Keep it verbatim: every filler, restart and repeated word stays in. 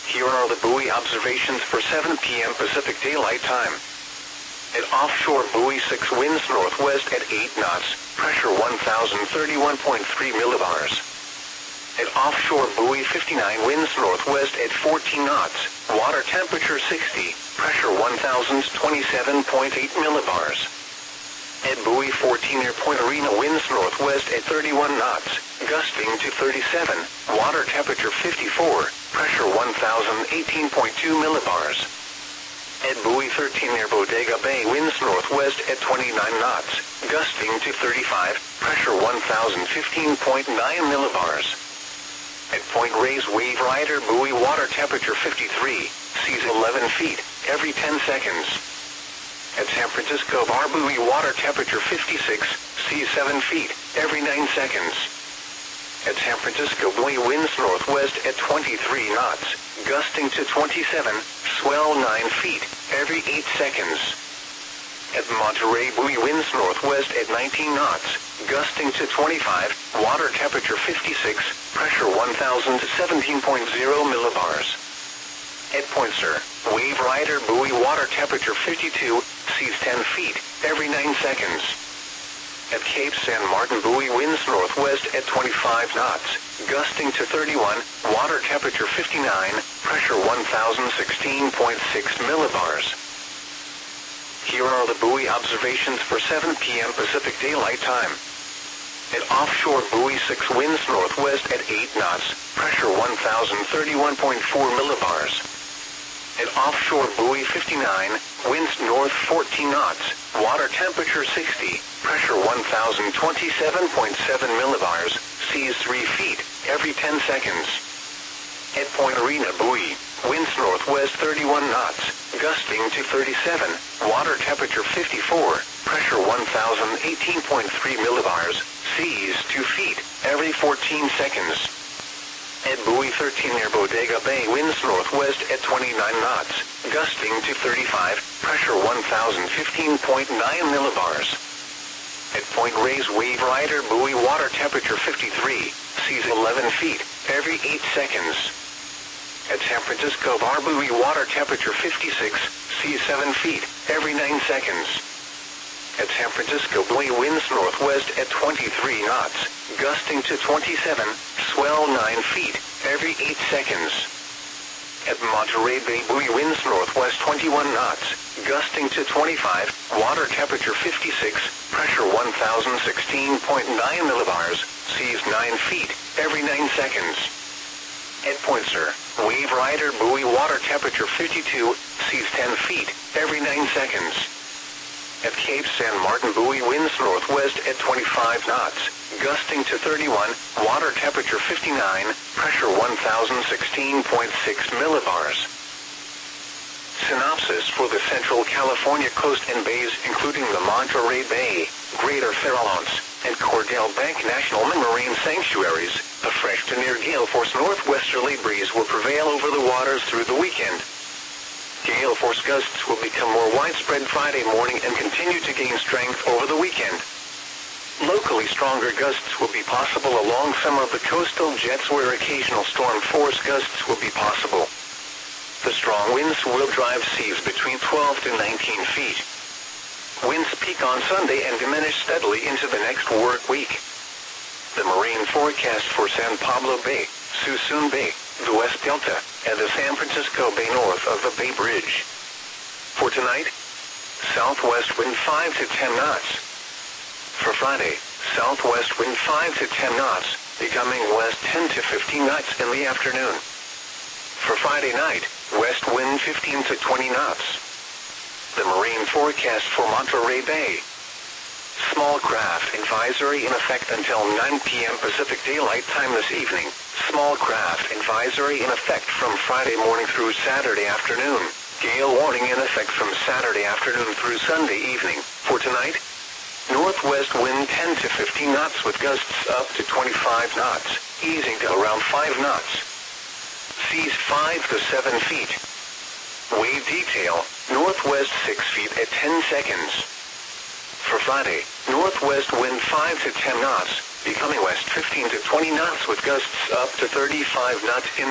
Here are the buoy observations for seven p m Pacific Daylight Time. At offshore buoy six, winds northwest at eight knots, pressure one thousand thirty-one point three millibars. At offshore buoy fifty-nine, winds northwest at fourteen knots, water temperature sixty, pressure one thousand twenty-seven point eight millibars. At buoy fourteen, near Point Arena, winds northwest at thirty-one knots, gusting to thirty-seven, water temperature fifty-four, pressure one thousand eighteen point two millibars. At buoy thirteen, near Bodega Bay, winds northwest at twenty-nine knots, gusting to thirty-five, pressure one thousand fifteen point nine millibars. At Point Reyes, Wave Rider buoy, water temperature fifty-three, seas eleven feet, every ten seconds. At San Francisco Bar buoy, water temperature fifty-six, seas seven feet, every nine seconds. At San Francisco buoy, winds northwest at twenty-three knots, gusting to twenty-seven, swell nine feet, every eight seconds. At Monterey buoy, winds northwest at nineteen knots, gusting to twenty-five, water temperature fifty-six, pressure one thousand seventeen point zero millibars. At Point Sur, Wave Rider buoy, water temperature fifty-two, seas ten feet, every nine seconds. At Cape San Martin buoy, winds northwest at twenty-five knots, gusting to thirty-one, water temperature fifty-nine, pressure one thousand sixteen point six millibars. Here are the buoy observations for seven p m Pacific Daylight Time. At offshore buoy six, winds northwest at eight knots, pressure one thousand thirty-one point four millibars. At offshore buoy fifty-nine, winds north fourteen knots, water temperature sixty, pressure one thousand twenty-seven point seven millibars, seas three feet, every ten seconds. At Point Arena buoy, winds northwest thirty-one knots, gusting to thirty-seven, water temperature fifty-four, pressure one thousand eighteen point three millibars, seas two feet, every fourteen seconds. At buoy thirteen, near Bodega Bay, winds northwest at twenty-nine knots, gusting to thirty-five, pressure one thousand fifteen point nine millibars. At Point Reyes, Wave Rider buoy, water temperature fifty-three, seas eleven feet, every eight seconds. At San Francisco Bar buoy, water temperature fifty-six, seas seven feet, every nine seconds. At San Francisco buoy, winds northwest at twenty-three knots, gusting to twenty-seven, swell nine feet, every eight seconds. At Monterey Bay buoy, winds northwest twenty-one knots, gusting to twenty-five, water temperature fifty-six, pressure one thousand sixteen point nine millibars, seas nine feet, every nine seconds. At Point Sur, Wave Rider buoy, water temperature fifty-two, seas ten feet, every nine seconds. At Cape San Martin buoy, winds northwest at twenty-five knots, gusting to thirty-one, water temperature fifty-nine, pressure one thousand sixteen point six millibars. Synopsis for the Central California coast and bays, including the Monterey Bay, Greater Farallones, and Cordell Bank National Marine Sanctuaries. A fresh to near gale force northwesterly breeze will prevail over the waters through the weekend. Gale force gusts will become more widespread Friday morning and continue to gain strength over the weekend. Locally stronger gusts will be possible along some of the coastal jets, where occasional storm force gusts will be possible. The strong winds will drive seas between twelve to nineteen feet. Winds peak on Sunday and diminish steadily into the next work week. The marine forecast for San Pablo Bay, Suisun Bay, the West Delta, and the San Francisco Bay north of the Bay Bridge. For tonight, southwest wind five to ten knots. For Friday, southwest wind five to ten knots, becoming west ten to fifteen knots in the afternoon. For Friday night, west wind fifteen to twenty knots. The marine forecast for Monterey Bay. Small craft advisory in effect until nine p m Pacific Daylight Time this evening. Small craft advisory in effect from Friday morning through Saturday afternoon. Gale warning in effect from Saturday afternoon through Sunday evening. For tonight, northwest wind ten to fifteen knots with gusts up to twenty-five knots, easing to around five knots. Seas five to seven feet. Wave detail, northwest six feet at ten seconds. For Friday, northwest wind five to ten knots, becoming west fifteen to twenty knots with gusts up to thirty-five knots in